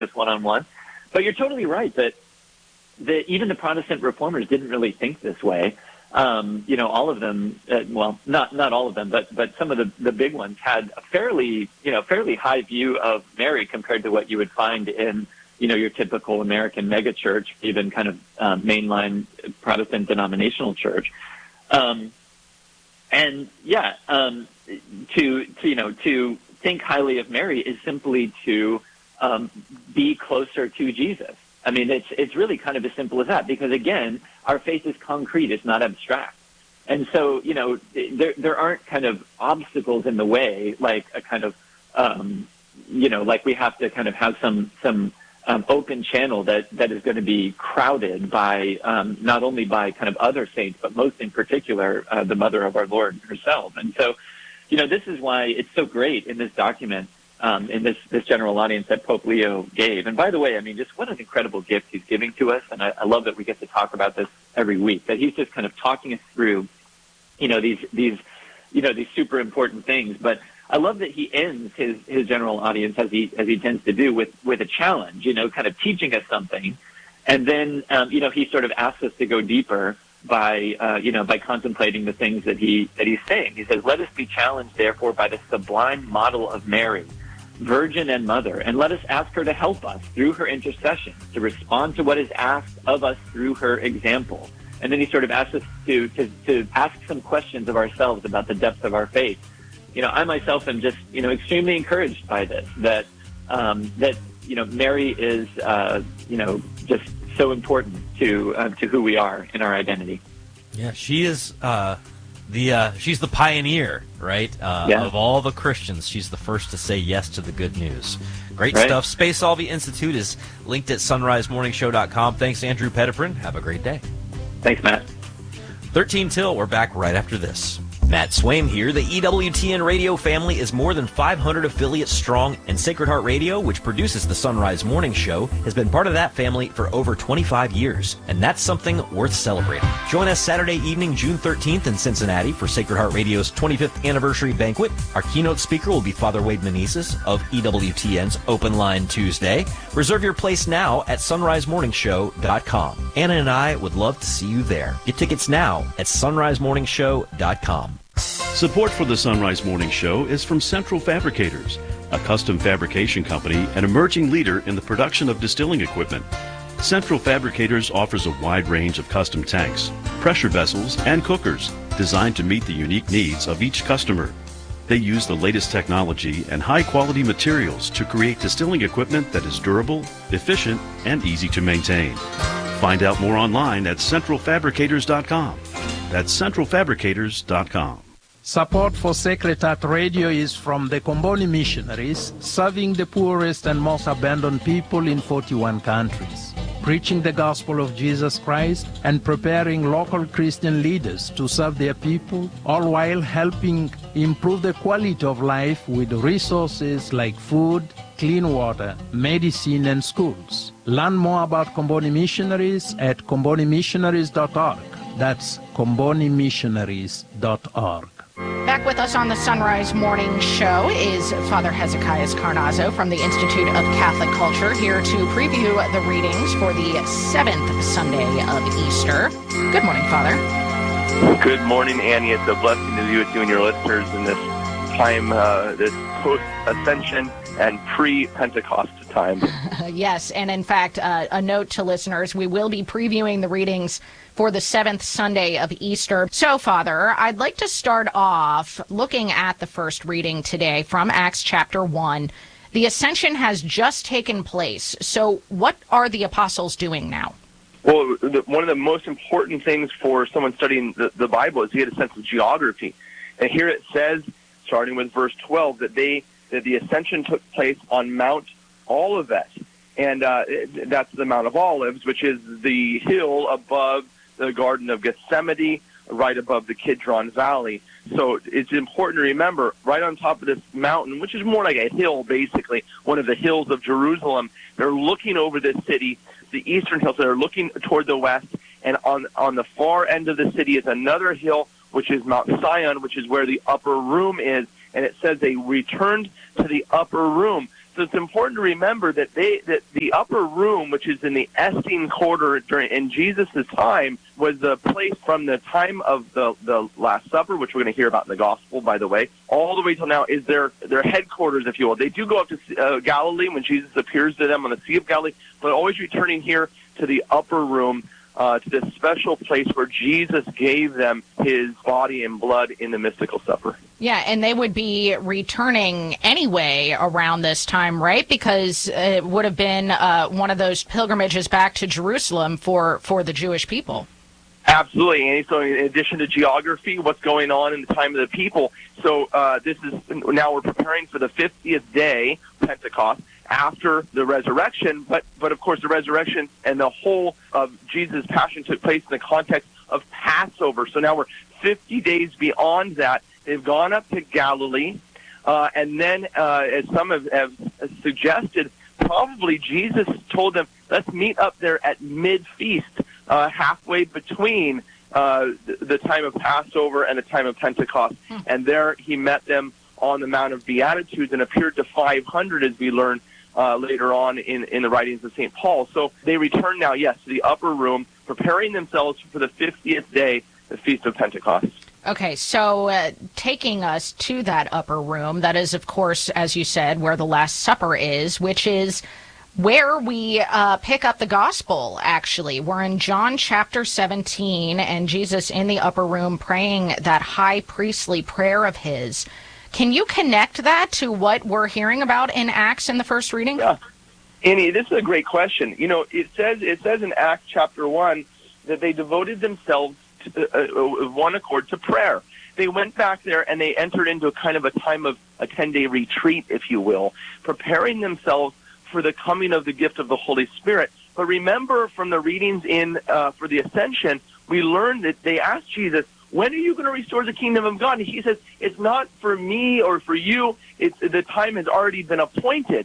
just one-on-one. But you're totally right that even the Protestant reformers didn't really think this way. All of them, not all of them, but some of the big ones had a fairly high view of Mary compared to what you would find in, your typical American megachurch, even kind of mainline Protestant denominational church. To think highly of Mary is simply to be closer to Jesus. I mean, it's really kind of as simple as that, because again, our faith is concrete; it's not abstract. And so, there aren't kind of obstacles in the way, like a kind of, like we have to kind of have some open channel that is going to be crowded by not only by kind of other saints, but most in particular the Mother of our Lord herself. And so, this is why it's so great in this document. In this general audience that Pope Leo gave. And by the way, I mean, just what an incredible gift he's giving to us. And I love that we get to talk about this every week, that he's just kind of talking us through, these super important things. But I love that he ends his general audience, as he tends to do, with a challenge, kind of teaching us something. And then, he sort of asks us to go deeper by contemplating the things that he's saying. He says, "Let us be challenged, therefore, by the sublime model of Mary, Virgin and Mother, and let us ask her to help us through her intercession to respond to what is asked of us through her example." And then he sort of asks us to ask some questions of ourselves about the depth of our faith. I myself am just, extremely encouraged by this, that Mary is, just so important to who we are in our identity. Yeah, she is she's the pioneer, right? Of all the Christians, she's the first to say yes to the good news. Great stuff. Space Olvie Institute is linked at sunrisemorningshow.com. Thanks, Andrew Petiprin. Have a great day. Thanks, Matt. 13 till. We're back right after this. Matt Swaim here. The EWTN radio family is more than 500 affiliates strong, and Sacred Heart Radio, which produces the Sunrise Morning Show, has been part of that family for over 25 years, and that's something worth celebrating. Join us Saturday evening, June 13th in Cincinnati for Sacred Heart Radio's 25th anniversary banquet. Our keynote speaker will be Father Wade Menezes of EWTN's Open Line Tuesday. Reserve your place now at sunrisemorningshow.com. Anna and I would love to see you there. Get tickets now at sunrisemorningshow.com. Support for the Sunrise Morning Show is from Central Fabricators, a custom fabrication company and emerging leader in the production of distilling equipment. Central Fabricators offers a wide range of custom tanks, pressure vessels, and cookers designed to meet the unique needs of each customer. They use the latest technology and high-quality materials to create distilling equipment that is durable, efficient, and easy to maintain. Find out more online at centralfabricators.com. That's centralfabricators.com. Support for Sacred Heart Radio is from the Comboni Missionaries, serving the poorest and most abandoned people in 41 countries, preaching the gospel of Jesus Christ and preparing local Christian leaders to serve their people, all while helping improve the quality of life with resources like food, clean water, medicine, and schools. Learn more about Comboni Missionaries at combonimissionaries.org. That's combonimissionaries.org. Back with us on the Sunrise Morning Show is Father Hezekiah Carnazzo from the Institute of Catholic Culture, here to preview the readings for the 7th Sunday of Easter. Good morning, Father. Good morning, Annie. It's a blessing to be with you and your listeners in this time, this post-Ascension and pre-Pentecost time. Yes, and in fact, a note to listeners, we will be previewing the readings for the 7th Sunday of Easter. So, Father, I'd like to start off looking at the first reading today from Acts chapter 1. The Ascension has just taken place. So what are the apostles doing now? Well, one of the most important things for someone studying the Bible is to get a sense of geography. And here it says, starting with verse 12, that the Ascension took place on Mount Olivet. And that's the Mount of Olives, which is the hill above the Garden of Gethsemane, right above the Kidron Valley. So it's important to remember, right on top of this mountain, which is more like a hill, basically, one of the hills of Jerusalem, they're looking over this city, the eastern hill, so they're looking toward the west, and on the far end of the city is another hill, which is Mount Sion, which is where the upper room is, and it says they returned to the upper room. So So it's important to remember that the upper room, which is in the Essene Quarter in Jesus' time, was the place from the time of the Last Supper, which we're going to hear about in the Gospel, by the way, all the way till now is their headquarters, if you will. They do go up to Galilee when Jesus appears to them on the Sea of Galilee, but always returning here to the upper room, to this special place where Jesus gave them his body and blood in the mystical supper. Yeah, and they would be returning anyway around this time, right? Because it would have been one of those pilgrimages back to Jerusalem for the Jewish people. Absolutely, Annie. So in addition to geography, what's going on in the time of the people, so this is now we're preparing for the 50th day, Pentecost, after the resurrection, but of course the resurrection and the whole of Jesus' passion took place in the context of Passover. So now we're 50 days beyond that. They've gone up to Galilee, and then, as some have suggested, probably Jesus told them, let's meet up there at mid-feast, halfway between the time of Passover and the time of Pentecost. And there he met them on the Mount of Beatitudes and appeared to 500, as we learn later on in the writings of St. Paul. So they return now, yes, to the upper room, preparing themselves for the 50th day, the Feast of Pentecost. Okay, so taking us to that upper room, that is, of course, as you said, where the Last Supper is, which is where we pick up the gospel, actually. We're in John chapter 17, and Jesus in the upper room praying that high priestly prayer of his. Can you connect that to what we're hearing about in Acts in the first reading? Yeah. Annie, this is a great question. You know, it says in Acts chapter 1 that they devoted themselves to one accord to prayer. They went back there and they entered into a kind of a time of a 10-day retreat, if you will, preparing themselves for the coming of the gift of the Holy Spirit. But remember from the readings in for the Ascension, we learned that they asked Jesus, when are you going to restore the kingdom of God? And he says, it's not for me or for you. The time has already been appointed.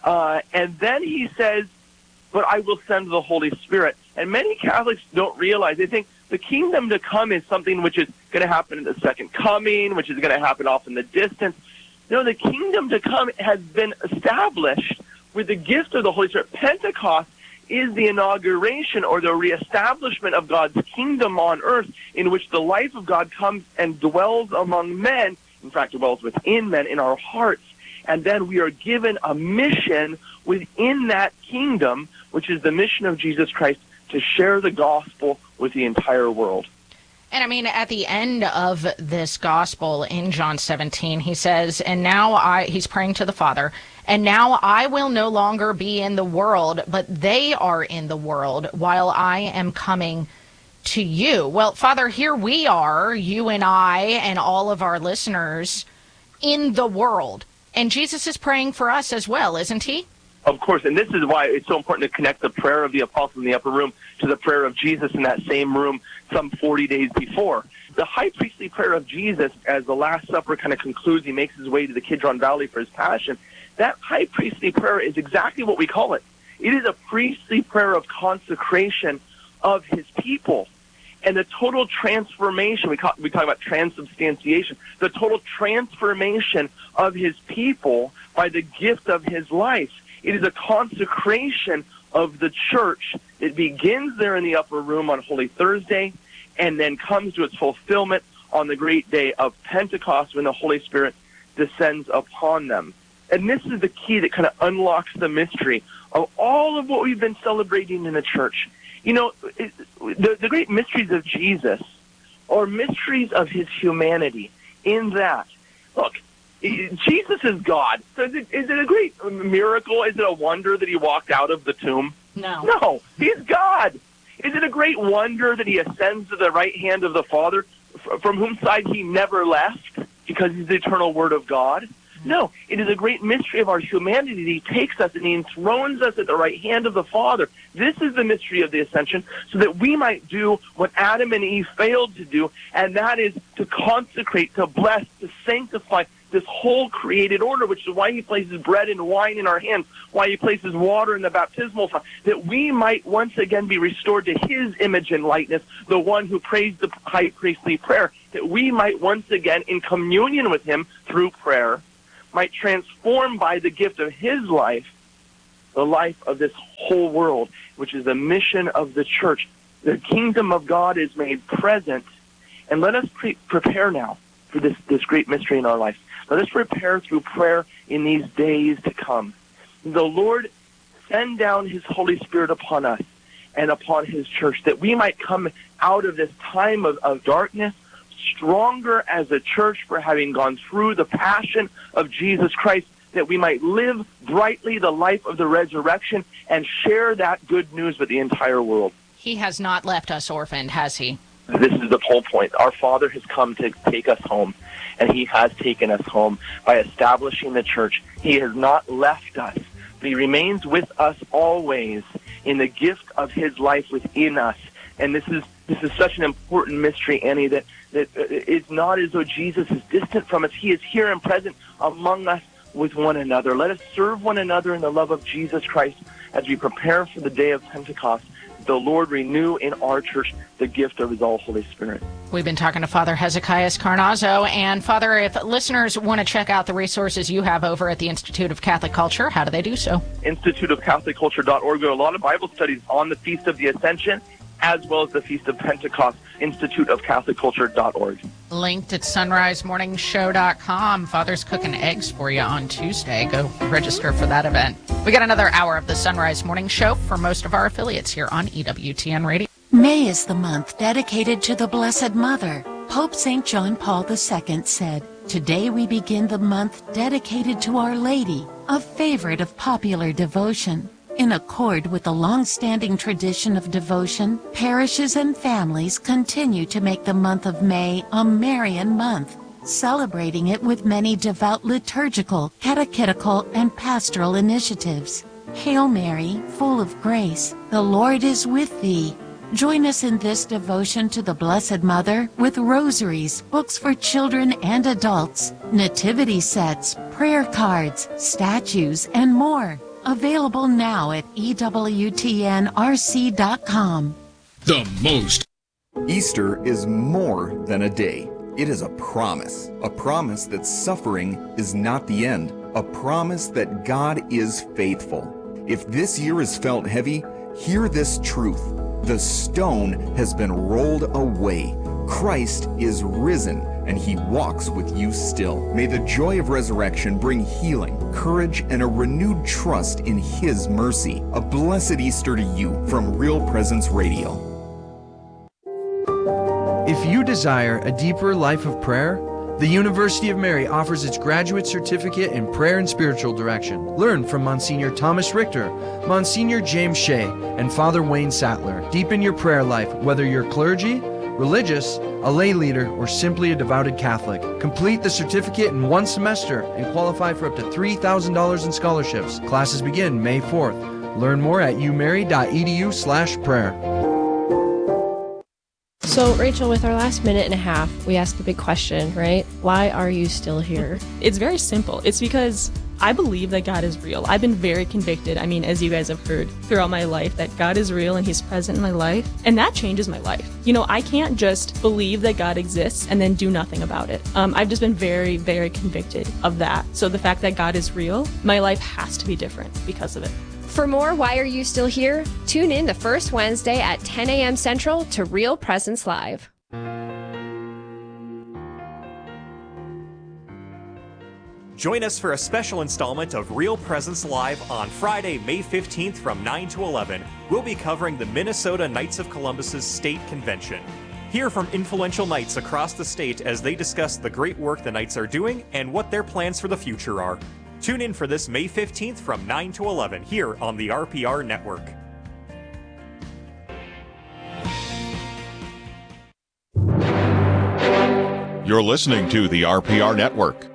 And then he says, but I will send the Holy Spirit. And many Catholics don't realize, they think the kingdom to come is something which is going to happen in the second coming, which is going to happen off in the distance. No, the kingdom to come has been established with the gift of the Holy Spirit. Pentecost is the inauguration or the reestablishment of God's kingdom on earth, in which the life of God comes and dwells among men, in fact, dwells within men in our hearts. And then we are given a mission within that kingdom, which is the mission of Jesus Christ, to share the gospel with the entire world. And I mean, at the end of this gospel in John 17, he says, and now he's praying to the Father, and now I will no longer be in the world, but they are in the world while I am coming to you. Well, Father, here we are, you and I and all of our listeners, in the world. And Jesus is praying for us as well, isn't he? Of course, and this is why it's so important to connect the prayer of the apostles in the upper room to the prayer of Jesus in that same room some 40 days before. The high priestly prayer of Jesus, as the Last Supper kind of concludes, he makes his way to the Kidron Valley for his passion. That high priestly prayer is exactly what we call it. It is a priestly prayer of consecration of his people. And the total transformation, we talk about transubstantiation, the total transformation of his people by the gift of his life. It is a consecration of the church. It begins there in the upper room on Holy Thursday and then comes to its fulfillment on the great day of Pentecost when the Holy Spirit descends upon them. And this is the key that kind of unlocks the mystery of all of what we've been celebrating in the church. You know, the great mysteries of Jesus are mysteries of his humanity in that, look, Jesus is God. So is it a great miracle? Is it a wonder that he walked out of the tomb? No, he's God. Is it a great wonder that he ascends to the right hand of the Father, from whom side he never left, because he's the eternal Word of God? No, it is a great mystery of our humanity that he takes us and he enthrones us at the right hand of the Father. This is the mystery of the Ascension, so that we might do what Adam and Eve failed to do, and that is to consecrate, to bless, to sanctify this whole created order, which is why he places bread and wine in our hands, why he places water in the baptismal font, that we might once again be restored to his image and likeness, the one who prays the high priestly prayer, that we might once again, in communion with him through prayer, might transform by the gift of his life the life of this whole world, which is the mission of the church. The kingdom of God is made present, and let us prepare now for this great mystery in our life. Let us prepare through prayer in these days to come. The Lord send down his Holy Spirit upon us and upon his church, that we might come out of this time of darkness stronger as a church for having gone through the passion of Jesus Christ, that we might live brightly the life of the resurrection and share that good news with the entire world. He has not left us orphaned, has he? This is the whole point. Our Father has come to take us home, and he has taken us home by establishing the church. He has not left us, but he remains with us always in the gift of his life within us. And this is such an important mystery, Annie, that it's not as though Jesus is distant from us. He is here and present among us with one another. Let us serve one another in the love of Jesus Christ as we prepare for the day of Pentecost. The Lord renew in our church the gift of his all Holy Spirit. We've been talking to Father Hezekiah Carnazzo. And Father, if listeners want to check out the resources you have over at the Institute of Catholic Culture, how do they do so? instituteofcatholicculture.org. There are a lot of Bible studies on the Feast of the Ascension as well as the Feast of Pentecost. instituteofcatholicculture.org. Linked at sunrisemorningshow.com. Father's cooking eggs for you on Tuesday. Go register for that event. We got another hour of the Sunrise Morning Show for most of our affiliates here on EWTN Radio. May is the month dedicated to the Blessed Mother. Pope St. John Paul II said, "Today we begin the month dedicated to Our Lady, a favorite of popular devotion." In accord with the long-standing tradition of devotion, parishes and families continue to make the month of May a Marian month, celebrating it with many devout liturgical, catechetical, and pastoral initiatives. Hail Mary, full of grace, the Lord is with thee. Join us in this devotion to the Blessed Mother with rosaries, books for children and adults, nativity sets, prayer cards, statues, and more. Available now at EWTNRC.com. The most. Easter is more than a day. It is a promise that suffering is not the end, a promise that God is faithful. If this year has felt heavy, hear this truth. The stone has been rolled away. Christ is risen, and he walks with you still. May the joy of resurrection bring healing, courage, and a renewed trust in his mercy. A blessed Easter to you from Real Presence Radio. If you desire a deeper life of prayer, the University of Mary offers its graduate certificate in prayer and spiritual direction. Learn from Monsignor Thomas Richter, Monsignor James Shea, and Father Wayne Sattler. Deepen your prayer life, whether you're clergy, religious, a lay leader, or simply a devoted Catholic. Complete the certificate in one semester and qualify for up to $3,000 in scholarships. Classes begin May 4th. Learn more at umary.edu/prayer. So, Rachel, with our last minute and a half, we asked the big question, right? Why are you still here? It's very simple. It's because I believe that God is real. I've been very convicted, as you guys have heard throughout my life, that God is real and he's present in my life. And that changes my life. I can't just believe that God exists and then do nothing about it. I've just been very, very convicted of that. So the fact that God is real, my life has to be different because of it. For more Why Are You Still Here? Tune in the first Wednesday at 10 a.m. Central to Real Presence Live. Join us for a special installment of Real Presence Live on Friday, May 15th from 9 to 11. We'll be covering the Minnesota Knights of Columbus's state convention. Hear from influential Knights across the state as they discuss the great work the Knights are doing and what their plans for the future are. Tune in for this May 15th from 9 to 11 here on the RPR Network. You're listening to the RPR Network.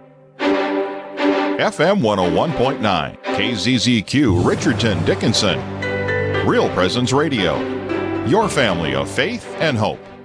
FM 101.9, KZZQ, Richardson, Dickinson. Real Presence Radio. Your family of faith and hope.